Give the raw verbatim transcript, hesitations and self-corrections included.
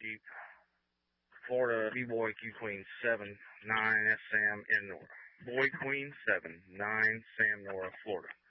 Jeep, Florida, B-Boy, Q Queen seven nine, S Sam, and Nora. Boy Queen seven nine, Sam, Nora, Florida.